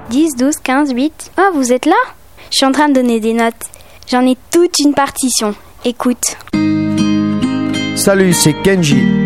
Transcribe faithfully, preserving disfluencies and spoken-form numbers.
dix, douze, quinze, huit. Oh, vous êtes là? Je suis en train de donner des notes. J'en ai toute une partition. Écoute. Salut, c'est Kenji.